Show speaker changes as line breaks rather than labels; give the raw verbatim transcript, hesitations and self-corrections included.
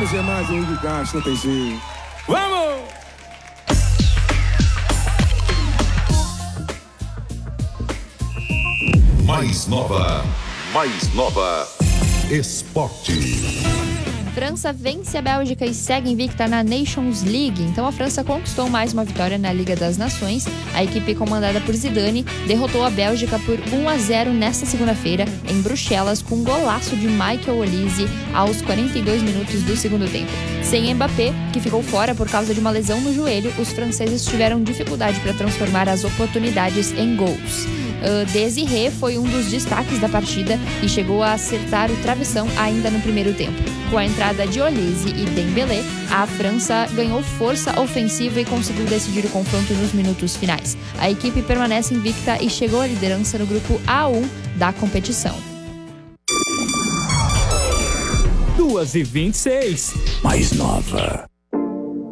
Vamos ser mais Henrique Castro, não tem jeito. Vamos!
Mais nova, mais nova. Esporte.
França vence a Bélgica e segue invicta na Nations League. Então a França conquistou mais uma vitória na Liga das Nações. A equipe comandada por Zidane derrotou a Bélgica por um a zero nesta segunda-feira em Bruxelas com um golaço de Michael Olise aos quarenta e dois minutos do segundo tempo. Sem Mbappé, que ficou fora por causa de uma lesão no joelho, os franceses tiveram dificuldade para transformar as oportunidades em gols. Uh, Desiré foi um dos destaques da partida e chegou a acertar o travessão ainda no primeiro tempo. Com a entrada de Olise e Dembélé, a França ganhou força ofensiva e conseguiu decidir o confronto nos minutos finais. A equipe permanece invicta e chegou à liderança no grupo A um da competição.
duas e vinte e seis.
Mais nova.